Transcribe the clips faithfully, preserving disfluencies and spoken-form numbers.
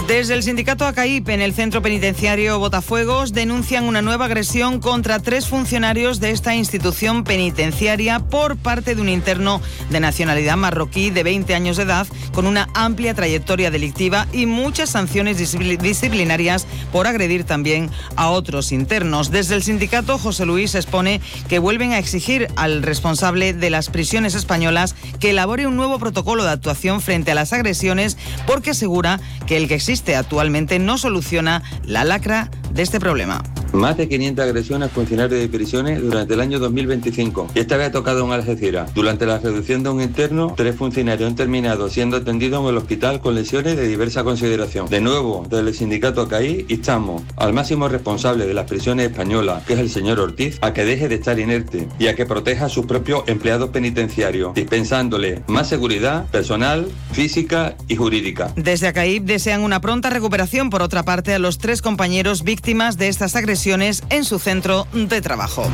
Desde el sindicato ACAIP en el centro penitenciario Botafuegos denuncian una nueva agresión contra tres funcionarios de esta institución penitenciaria por parte de un interno de nacionalidad marroquí de veinte años de edad con una amplia trayectoria delictiva y muchas sanciones disciplinarias por agredir también a otros internos. Desde el sindicato, José Luis expone que vuelven a exigir al responsable de las prisiones españolas que elabore un nuevo protocolo de actuación frente a las agresiones porque asegura que el que existe actualmente no soluciona la lacra de este problema. Más de quinientas agresiones a funcionarios de prisiones durante el año dos mil veinticinco. Y esta vez ha tocado en Algeciras. Durante la reducción de un interno, tres funcionarios han terminado siendo atendidos en el hospital con lesiones de diversa consideración. De nuevo, desde el sindicato ACAIP instamos al máximo responsable de las prisiones españolas, que es el señor Ortiz, a que deje de estar inerte y a que proteja a sus propios empleados penitenciarios, dispensándole más seguridad personal, física y jurídica. Desde ACAIP desean una pronta recuperación, por otra parte, a los tres compañeros víctimas de estas agresiones en su centro de trabajo.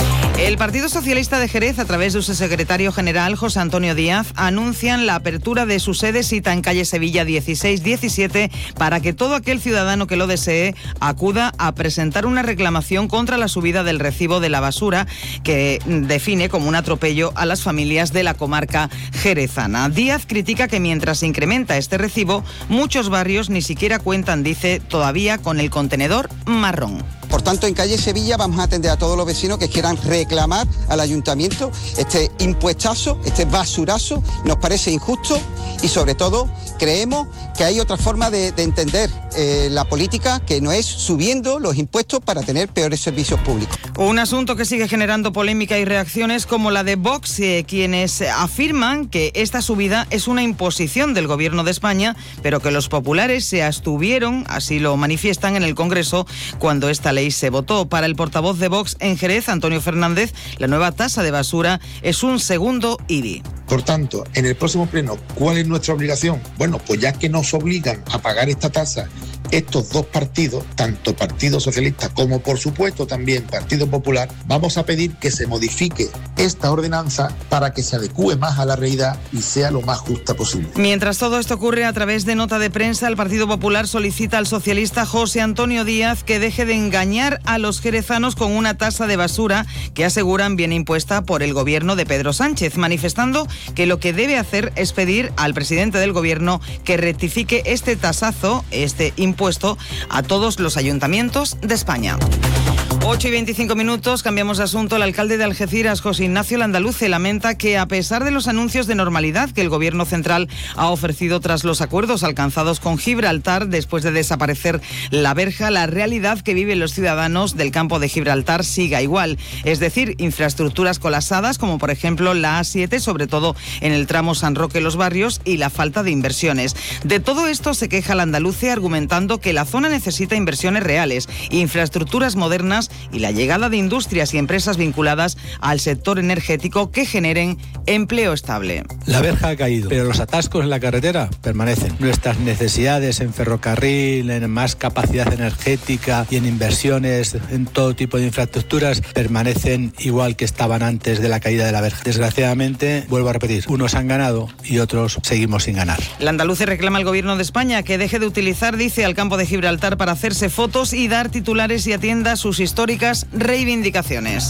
El Partido Socialista de Jerez, a través de su secretario general, José Antonio Díaz, anuncian la apertura de su sede cita en calle Sevilla dieciséis diecisiete para que todo aquel ciudadano que lo desee acuda a presentar una reclamación contra la subida del recibo de la basura que define como un atropello a las familias de la comarca jerezana. Díaz critica que mientras se incrementa este recibo, muchos barrios ni siquiera cuentan, dice, todavía con el contenedor marrón. Por tanto, en calle Sevilla vamos a atender a todos los vecinos que quieran reclamar al ayuntamiento este impuestazo, este basurazo. Nos parece injusto y, sobre todo, creemos que hay otra forma de, de entender eh, la política que no es subiendo los impuestos para tener peores servicios públicos. Un asunto que sigue generando polémica y reacciones como la de Vox, eh, quienes afirman que esta subida es una imposición del Gobierno de España, pero que los populares se abstuvieron, así lo manifiestan en el Congreso, cuando esta ley se votó. Para el portavoz de Vox en Jerez, Antonio Fernández, la nueva tasa de basura es un segundo I B I. Por tanto, en el próximo pleno, ¿cuál es nuestra obligación? Bueno, pues ya que nos obligan a pagar esta tasa estos dos partidos, tanto Partido Socialista como, por supuesto, también Partido Popular, vamos a pedir que se modifique esta ordenanza para que se adecúe más a la realidad y sea lo más justa posible. Mientras todo esto ocurre, a través de nota de prensa, el Partido Popular solicita al socialista José Antonio Díaz que deje de engañar a los jerezanos con una tasa de basura que aseguran viene impuesta por el gobierno de Pedro Sánchez, manifestando que lo que debe hacer es pedir al presidente del gobierno que rectifique este tasazo, este impuesto, a todos los ayuntamientos de España. ocho y veinticinco minutos, cambiamos de asunto. El alcalde de Algeciras, José Ignacio Landaluce, lamenta que a pesar de los anuncios de normalidad que el gobierno central ha ofrecido tras los acuerdos alcanzados con Gibraltar después de desaparecer la verja, la realidad que viven los ciudadanos del campo de Gibraltar siga igual. Es decir, infraestructuras colapsadas como por ejemplo la A siete, sobre todo en el tramo San Roque-Los Barrios, y la falta de inversiones. De todo esto se queja Landaluce argumentando que la zona necesita inversiones reales, infraestructuras modernas y la llegada de industrias y empresas vinculadas al sector energético que generen empleo estable. La verja ha caído, pero los atascos en la carretera permanecen. Nuestras necesidades en ferrocarril, en más capacidad energética y en inversiones en todo tipo de infraestructuras permanecen igual que estaban antes de la caída de la verja. Desgraciadamente, vuelvo a repetir, unos han ganado y otros seguimos sin ganar. Landaluce reclama al gobierno de España que deje de utilizar, dice, al campo de Gibraltar para hacerse fotos y dar titulares y atienda sus históricas reivindicaciones.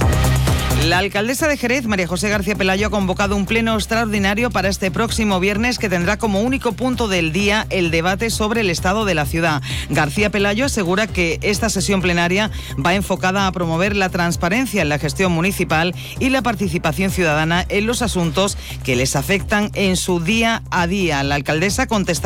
La alcaldesa de Jerez, María José García Pelayo, ha convocado un pleno extraordinario para este próximo viernes que tendrá como único punto del día el debate sobre el estado de la ciudad. García Pelayo asegura que esta sesión plenaria va enfocada a promover la transparencia en la gestión municipal y la participación ciudadana en los asuntos que les afectan en su día a día. La alcaldesa contesta